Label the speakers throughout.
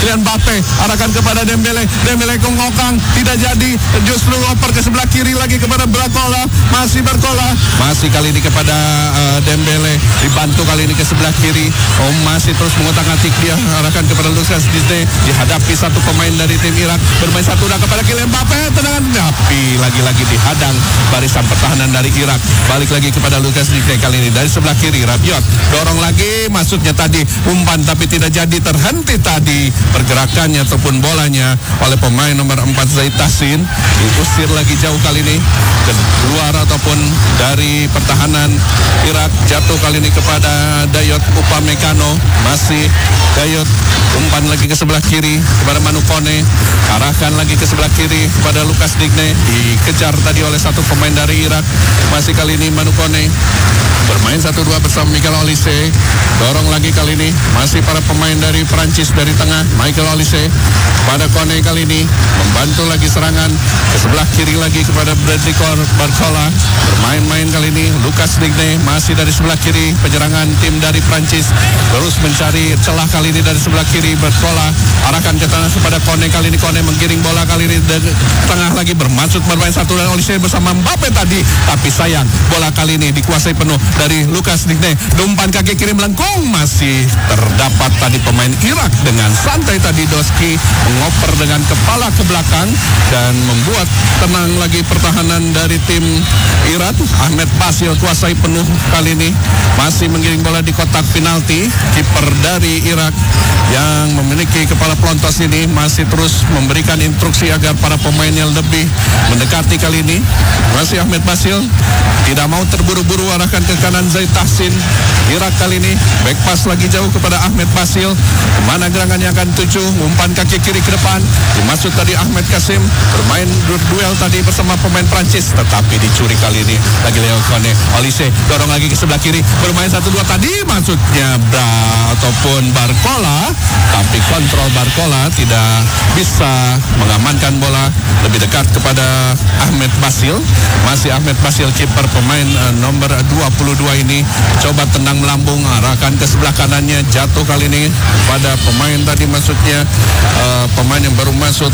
Speaker 1: Kylian Mbappe arahkan kepada Dembele. Dembele ngokang, tidak jadi, justru oper ke sebelah kiri lagi kepada Barcola. Masih Barcola, masih kali ini kepada Dembele, dibantu kali ini ke sebelah kiri. Masih terus mengotak-atik, dia arahkan kepada Lucas Digne, dihadapi satu pemain dari tim Irak, bermain satu udah kepada Kylian Mbappe, tendangan tapi lagi-lagi dihadang barisan pertahanan dari Irak. Balik lagi kepada Lucas Digne kali ini dari sebelah kiri. Rabiot dorong lagi, masuknya tadi umpan tapi tidak jadi, terhenti tadi pergerakannya ataupun bolanya oleh pemain nomor 4 Zaid Tahsin. Diusir lagi jauh kali ini keluar ataupun dari pertahanan Irak. Jatuh kali ini kepada Dayot Upamecano. Masih Dayot, umpan lagi ke sebelah kiri kepada Manu Kone, arahkan lagi ke sebelah kiri kepada Lucas Digne, dikejar tadi oleh satu pemain dari Irak. Masih kali ini Manu Kone bermain 1-2 bersama Michael Olise. Dorong lagi kali ini masih para pemain dari Prancis dari tengah. Michael Olise pada Kone kali ini membantu lagi serangan ke sebelah kiri lagi kepada Bradley Barcola. Bermain-main kali ini Lucas Digne masih dari sebelah kiri. Penyerangan tim dari Prancis terus mencari celah kali ini dari sebelah kiri. Barcola arahkan ke tengah kepada Kone kali ini. Kone menggiring bola kali ini dari tengah lagi, bermaksud bermain satu dan Olise bersama Mbappe tadi, tapi sayang bola kali ini dikuasai penuh dari Lucas Digne. Umpan kaki kiri melengkung, masih terdapat tadi pemain Irak dengan santai tadi. Doski mengoper dengan kepala ke belakang dan membuat tenang lagi pertahanan dari tim Irak. Ahmed Basil kuasai penuh kali ini, masih menggiring bola di kotak penalti. Kiper dari Irak yang memiliki kepala pelontos ini masih terus memberikan instruksi agar para pemainnya lebih mendekati kali ini. Masih Ahmed Basil tidak mau terburu-buru, arahkan ke kanan Zaid Tahsin. Irak kali ini back pass lagi jauh kepada Ahmed Basil. Kemana gerangannya akan tuju? Umpan kaki kiri ke depan, dimaksud tadi Ahmed Kasim, bermain duel tadi bersama pemain Prancis, tetapi dicuri kali ini lagi Leo Kone. Olise dorong lagi ke sebelah kiri, bermain 1-2 tadi, maksudnya ataupun Barcola, tapi kontrol Barcola tidak bisa mengamankan bola. Lebih dekat kepada Ahmed Basil. Masih Ahmed Basil, kiper pemain nomor 22 ini coba tendang melambung, arahkan ke sebelah kanannya, jatuh kali ini pada pemain tadi, maksudnya pemain yang baru masuk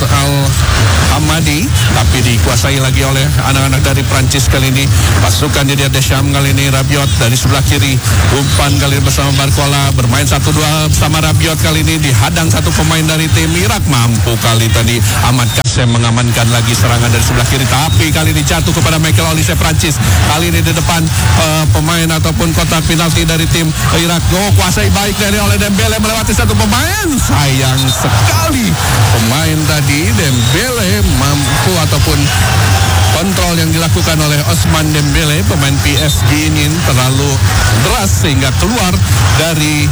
Speaker 1: Al-Hamadi, tapi dikuasai lagi oleh anak-anak dari Prancis kali ini. Pasukan Didier Deschamps kali ini. Rabiot dari sebelah kiri, umpan kali ini bersama Barcola, bermain 1-2 bersama Rabiot kali ini, dihadang satu pemain dari tim Irak. Mampu kali tadi Ahmad Kassem mengamankan lagi serangan dari sebelah kiri, tapi kali ini jatuh kepada Michael Olise Prancis. Kali ini di depan pemain ataupun kotak penalti dari tim Irak. Kuasai baik dari oleh Dembele, melewati satu pemain. Sayang sekali pemain tadi Dembele mampu ataupun kontrol yang dilakukan oleh Ousmane Dembele, pemain PSG ini terlalu deras sehingga keluar dari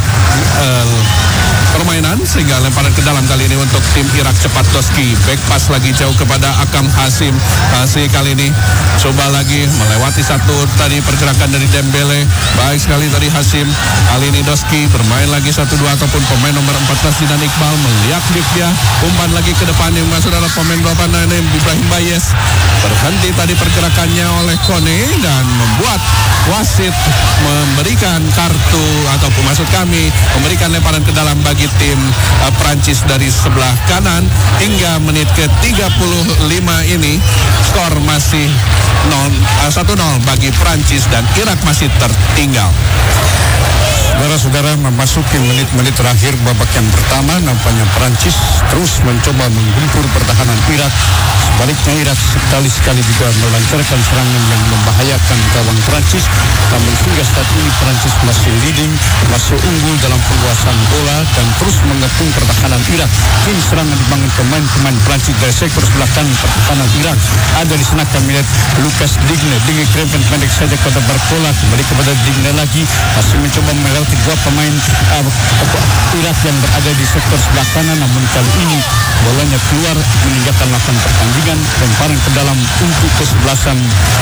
Speaker 1: permainan, sehingga lemparan ke dalam kali ini untuk tim Irak. Cepat Doski, back pass lagi jauh kepada Akam Hasim. Kasih kali ini coba lagi melewati satu tadi pergerakan dari Dembele. Baik sekali tadi Hasim. Kali ini Doski bermain lagi 1-2 ataupun pemain nomor 14 Zidan Iqbal meliak-liak dia. Umpan lagi ke depan yang masuk adalah pemain 8 Ibrahim Bayes. Berhenti tadi pergerakannya oleh Kone dan membuat wasit memberikan kartu ataupun maksud kami memberikan lemparan ke dalam bagi tim Prancis dari sebelah kanan. Hingga menit ke-35 ini skor masih 1-0 bagi Prancis dan Irak masih tertinggal.
Speaker 2: Saudara-saudara, memasuki menit-menit terakhir babak yang pertama, nampaknya Prancis terus mencoba menggempur pertahanan Irak. Sebaliknya Irak sekali-sekali juga melancarkan serangan yang membahayakan gawang Prancis. Namun hingga saat ini Prancis masih leading, masih unggul dalam penguasaan bola dan terus mengepung pertahanan Irak. Kini serangan dibangun pemain-pemain Prancis dari sektor sebelah kanan pertahanan Irak. Ada di sana kami lihat Lucas Digne, krempen pendek saja kepada Barcola, kembali kepada Digne lagi, masih mencoba melewati dua pemain Irak yang berada di sektor sebelah kanan. Namun kali ini bolanya keluar meninggalkan lapangan pertandingan, lemparan ke dalam untuk kesebelasan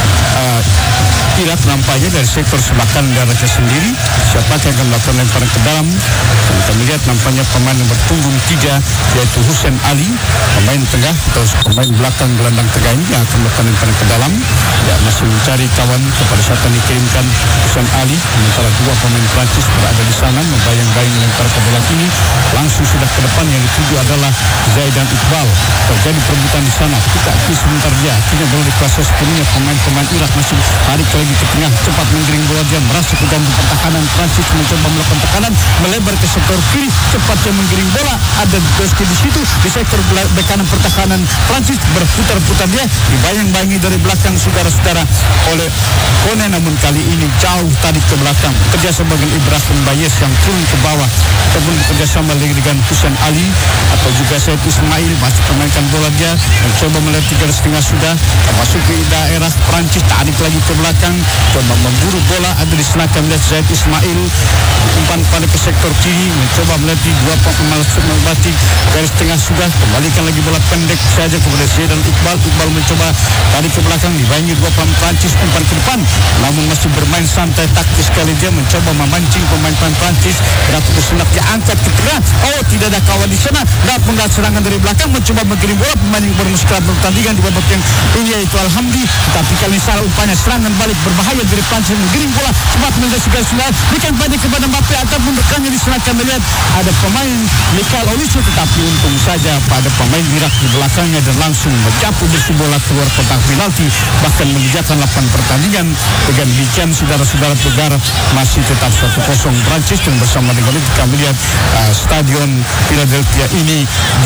Speaker 2: Irak nampaknya dari sektor sebelah kanan daerahnya sendiri. Siapa yang akan melakukan lemparan ke dalam? Dan kami lihat nampaknya pemain nomor punggung 3 yaitu Hussein Ali, pemain tengah atau pemain belakang gelandang tengah ini yang akan melakukan lemparan ke dalam. Ya, masih mencari kawan kepada siapa yang dikirimkan Hussein Ali, sementara dua pemain Prancis berada di sana membayang-bayang lempar ke bola kiri langsung sudah ke depan. Yang dituju adalah Zaidan Iqbal. Terjadi perebutan di sana. Kita akui sebentar dia akhirnya bola dikuasai sepenuhnya pemain-pemain Irak. Masih tarik lagi ke tengah, cepat menggiring bola dia merasa ke ganggu pertahanan. Prancis mencoba melakukan tekanan melebar ke sektor kiri, cepat dia menggiring bola. Ada Doski di situ di sektor kanan pertahanan Prancis, berputar-putar dia dibayang-bayangi dari belakang saudara-saudara oleh Kone, namun kali ini jauh tarik ke belakang. Kerja sebagai Ibrahim Bayes yang turun ke bawah ataupun bekerjasama dengan Hussein Ali atau juga Said Ismail masih memainkan bola dia mencoba melihat 3,5 sudah masuk ke daerah Prancis, tarik lagi ke belakang coba memburu bola. Ada di sana kami lihat Said Ismail umpan pada ke sektor kiri mencoba melatih dua pemain melewati garis tengah sudah kembalikan lagi bola pendek saja kepada Zaidan Iqbal. Iqbal mencoba tarik ke belakang dibayangi dua pemain Prancis umpan ke depan namun masih bermain santai taktis sekali dia mencoba memancing pemain Prancis. Berapa kesenap dia angkat ke tengah, oh tidak ada kawan di sana, dapat serangan dari belakang mencoba menggiring bola pemain yang bermuskrat pertandingan di babak yang ini yaitu Alhamdi, tetapi kali ini salah umpannya serangan balik berbahaya dari Prancis menggiring bola cepat menjadi garis berikan balik kepada Mbappe ataupun rekannya di sana. Kami lihat ada pemain Michael Olise tetapi untung saja pada pemain Irak di belakangnya dan langsung mencapu bersih bola keluar kotak penalti bahkan meninggalkan 8 pertandingan. Dengan demikian saudara-saudara Tegar masih tetap 1-0 Prancis dan bersama dengan itu kami lihat stadion Philadelphia ini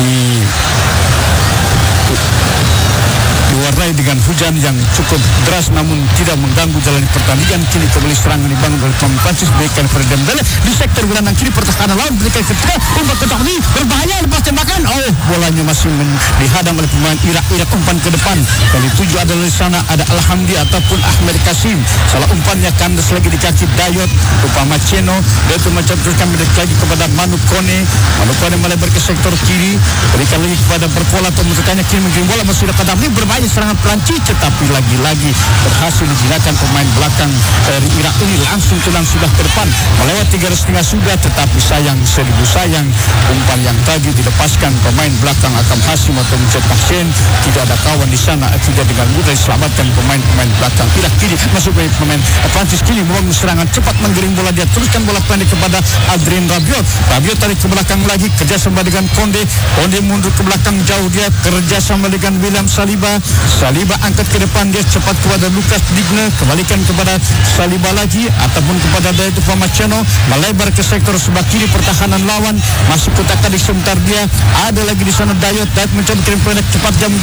Speaker 2: diwarnai dengan hujan yang cukup deras namun tidak mengganggu jalan pertandingan. Kini kembali serangan dibangun oleh pemain Prancis berikan kepada Dembele di sektor gelandang kiri pertahanan lawan berikan ketika umpan ke ini berbahaya lepas tembakan, oh bolanya masih dihadang oleh pemain Irak umpan ke depan. Kali tujuh adalah di sana ada Alhamdi ataupun Ahmed Kasim, salah umpannya kandas lagi di kaki Dayot upama Ceno dia itu mencetuskan lagi kepada Manu Kone melebar ke sektor kiri berikan lagi kepada Berkola atau mencetaknya kiri menggiring bola masih ada kadang ini berbahaya serangan Prancis tetapi lagi-lagi berhasil dijinakan pemain belakang dari Irak ini langsung tulang sudah ke depan melewati garis tengah sudah tetapi sayang seribu sayang umpan yang tadi dilepaskan pemain belakang Akam Hasim atau Muncet Hussein tidak ada kawan di sana tidak dengan mudah diselamatkan pemain belakang Irak kiri masuk ke pemain Prancis kini membangun serangan cepat menggiring bola dia teruskan bola pendek kepada Adrien Rabiot tarik ke belakang lagi kerjasama dengan Konde mundur ke belakang jauh dia kerjasama dengan William Saliba angkat ke depan dia cepat kepada Lucas Digne kembalikan kepada Saliba lagi ataupun kepada Dayot Upamecano melebar ke sektor sebelah kiri pertahanan lawan masuk ke tadi sebentar dia ada lagi di sana Dayot mencoba kirim pendek cepat jam